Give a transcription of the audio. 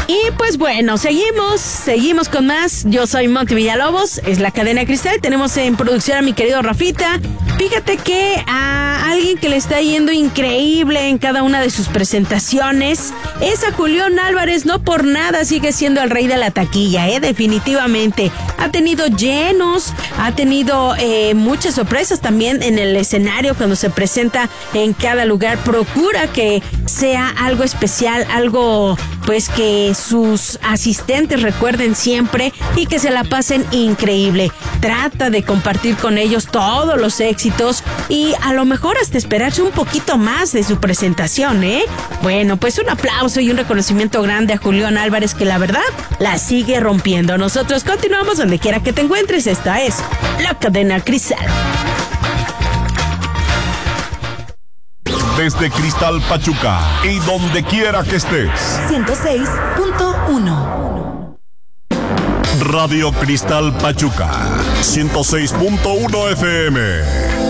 Y pues bueno, seguimos con más. Yo soy Monty Villalobos, es la Cadena Cristal. Tenemos en producción a mi querido Rafita. Fíjate que a alguien que le está yendo increíble en cada una de sus presentaciones es a Julián Álvarez. No por nada sigue siendo el rey de la taquilla, definitivamente. Ha tenido llenos, ha tenido muchas sorpresas también en el escenario cuando se presenta en cada lugar. Procura que sea algo especial, algo pues que sus asistentes recuerden siempre y que se la pasen increíble. Trata de compartir con ellos todos los éxitos y a lo mejor hasta esperarse un poquito más de su presentación, Bueno, pues un aplauso y un reconocimiento grande a Julián Álvarez, que la verdad la sigue rompiendo. Nosotros continuamos donde quiera que te encuentres. Esta es la Cadena Cristal. Desde Cristal Pachuca y donde quiera que estés. 106.1 Radio Cristal Pachuca 106.1 FM.